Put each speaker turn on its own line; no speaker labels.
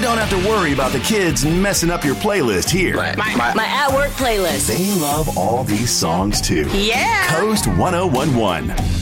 don't have to worry about the kids messing up your playlist here.
My at-work playlist.
They love all these songs, too.
Yeah.
Coast 1011.